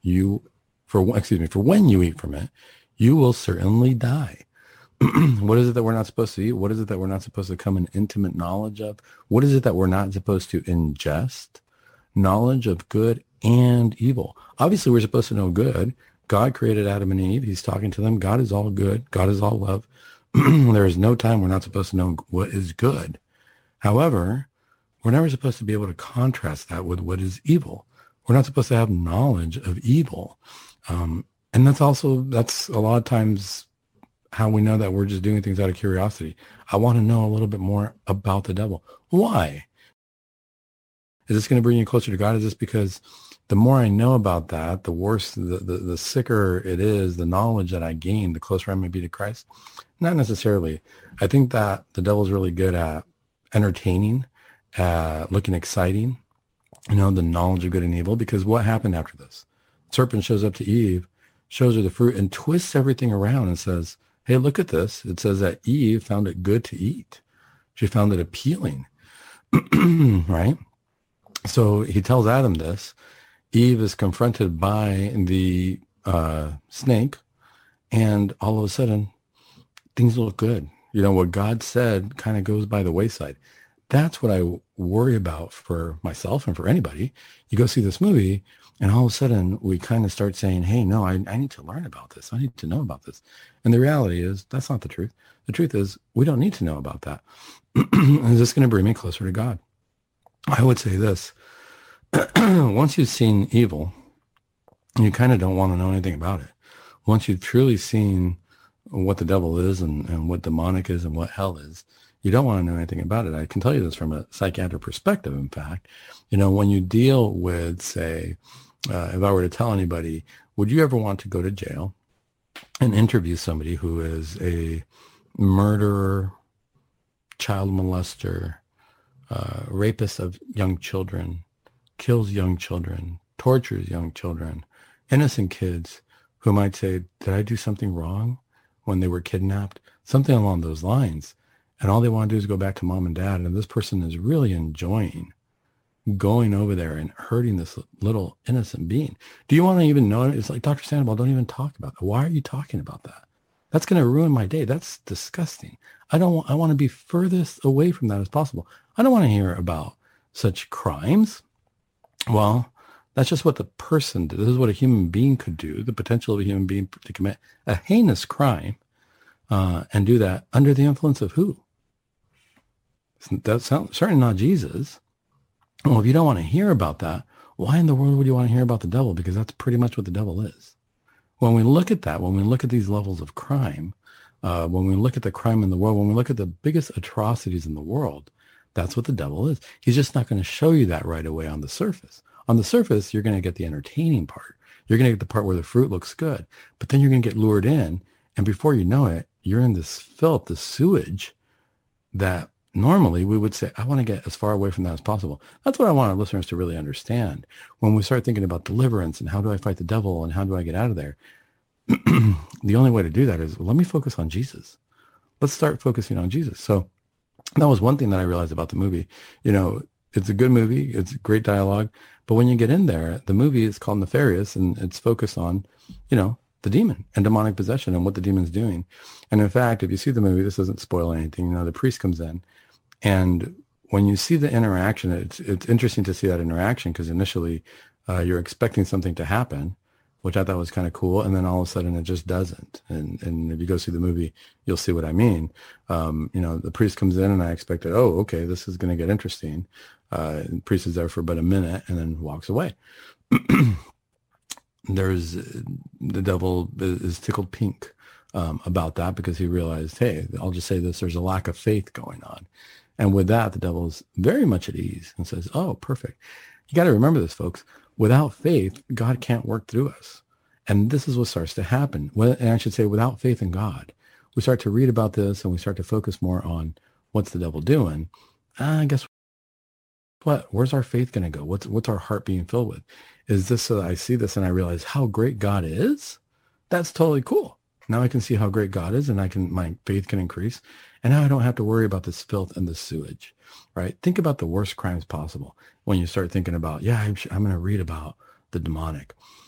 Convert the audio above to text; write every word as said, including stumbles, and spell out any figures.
you, for excuse me, for when you eat from it, you will certainly die. What is it that we're not supposed to eat? What is it that we're not supposed to come in intimate knowledge of? What is it that we're not supposed to ingest? Knowledge of good and evil. Obviously, we're supposed to know good. God created Adam and Eve. He's talking to them. God is all good. God is all love. There is no time we're not supposed to know what is good. However, we're never supposed to be able to contrast that with what is evil. We're not supposed to have knowledge of evil. Um, and that's also, that's a lot of times how we know that we're just doing things out of curiosity. I want to know a little bit more about the devil. Why? Is this going to bring you closer to God? Is this because the more I know about that, the worse, the, the, the sicker it is, the knowledge that I gain, the closer I may be to Christ? Not necessarily. I think that the devil's really good at entertaining, uh, looking exciting, you know, the knowledge of good and evil, because what happened after this? Serpent shows up to Eve, shows her the fruit, and twists everything around and says, hey, look at this. It says that Eve found it good to eat. She found it appealing, right? So he tells Adam this. Eve is confronted by the uh, snake, and all of a sudden, things look good. You know, what God said kind of goes by the wayside. That's what I worry about for myself and for anybody. You go see this movie, and all of a sudden, we kind of start saying, hey, no, I, I need to learn about this. I need to know about this. And the reality is, that's not the truth. The truth is, we don't need to know about that. Is this going to bring me closer to God? I would say this. Once you've seen evil, you kind of don't want to know anything about it. Once you've truly seen what the devil is and, and what demonic is and what hell is, you don't want to know anything about it. I can tell you this from a psychiatric perspective, in fact. You know, when you deal with, say, uh, if I were to tell anybody, would you ever want to go to jail and interview somebody who is a murderer, child molester, uh, rapist of young children, kills young children, tortures young children, innocent kids who might say, did I do something wrong when they were kidnapped? Something along those lines. And all they want to do is go back to mom and dad. And this person is really enjoying going over there and hurting this little innocent being. Do you want to even know it? It's like, Doctor Sandoval, don't even talk about that. Why are you talking about that? That's going to ruin my day. That's disgusting. I don't want, I want to be furthest away from that as possible. I don't want to hear about such crimes. Well, that's just what the person did. This is what a human being could do, the potential of a human being to commit a heinous crime uh, and do that under the influence of who? That's certainly not Jesus. Well, if you don't want to hear about that, why in the world would you want to hear about the devil? Because that's pretty much what the devil is. When we look at that, when we look at these levels of crime, uh, when we look at the crime in the world, when we look at the biggest atrocities in the world, that's what the devil is. He's just not going to show you that right away on the surface. On the surface, you're going to get the entertaining part. You're going to get the part where the fruit looks good. But then you're going to get lured in, and before you know it, you're in this filth, this sewage that normally we would say, I want to get as far away from that as possible. That's what I want our listeners to really understand. When we start thinking about deliverance and how do I fight the devil and how do I get out of there, the only way to do that is, well, let me focus on Jesus. Let's start focusing on Jesus. So that was one thing that I realized about the movie. You know, it's a good movie. It's great dialogue. But when you get in there, the movie is called Nefarious, and it's focused on, you know, the demon and demonic possession and what the demon's doing. And in fact, if you see the movie, this doesn't spoil anything. You know, the priest comes in, and when you see the interaction, it's it's interesting to see that interaction, because initially uh, you're expecting something to happen, which I thought was kind of cool, and then all of a sudden it just doesn't. And and if you go see the movie, you'll see what I mean. Um, you know, the priest comes in, and I expected, oh, okay, this is going to get interesting. Uh, the priest is there for about a minute and then walks away. There's the devil is tickled pink um, about that, because he realized, hey, I'll just say this: there's a lack of faith going on. And with that, the devil is very much at ease and says, oh, perfect. You got to remember this, folks. Without faith, God can't work through us. And this is what starts to happen. Well, and I should say, without faith in God, we start to read about this and we start to focus more on what's the devil doing. I uh, guess what? Where's our faith going to go? What's what's our heart being filled with? Is this so that I see this and I realize how great God is? That's totally cool. Now I can see how great God is, and I can my faith can increase. And now I don't have to worry about this filth and this sewage, right? Think about the worst crimes possible when you start thinking about, yeah, I'm, I'm going to read about the demonic.